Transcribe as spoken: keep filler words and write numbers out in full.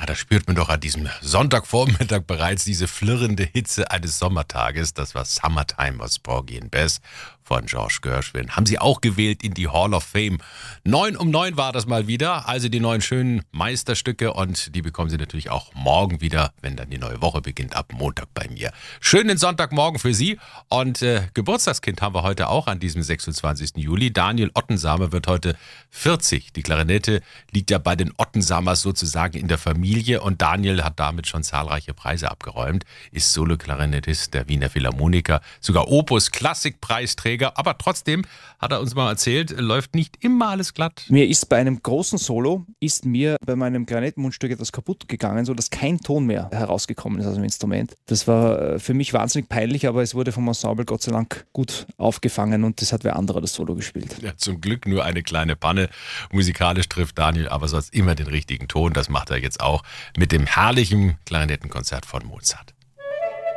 da spürt man doch an diesem Sonntagvormittag bereits diese flirrende Hitze eines Sommertages. Das war Summertime aus Porgy and Bess von George Gershwin. Haben Sie auch gewählt in die Hall of Fame. Neun um neun war das mal wieder. Also die neuen schönen Meisterstücke und die bekommen Sie natürlich auch morgen wieder, wenn dann die neue Woche beginnt, ab Montag bei mir. Schönen Sonntagmorgen für Sie und äh, Geburtstagskind haben wir heute auch an diesem sechsundzwanzigsten Juli. Daniel Ottensamer wird heute vierzig. Die Klarinette liegt ja bei den Ottensamers sozusagen in der Familie und Daniel hat damit schon zahlreiche Preise abgeräumt, ist Solo-Klarinettist der Wiener Philharmoniker, sogar Opus-Klassikpreisträger. Aber trotzdem, hat er uns mal erzählt, läuft nicht immer alles glatt. Mir ist bei einem großen Solo, ist mir bei meinem Klarinettenmundstück etwas kaputt gegangen, sodass kein Ton mehr herausgekommen ist aus dem Instrument. Das war für mich wahnsinnig peinlich, aber es wurde vom Ensemble Gott sei Dank gut aufgefangen und das hat wer anderer das Solo gespielt. Ja, zum Glück nur eine kleine Panne. Musikalisch trifft Daniel aber sonst immer den richtigen Ton. Das macht er jetzt auch mit dem herrlichen Klarinettenkonzert von Mozart.